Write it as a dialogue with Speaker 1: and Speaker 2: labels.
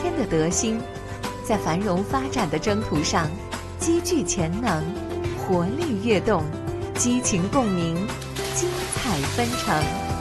Speaker 1: 天的德兴，在繁荣发展的征途上积聚潜能，活力跃动，激情共鸣，精彩纷呈。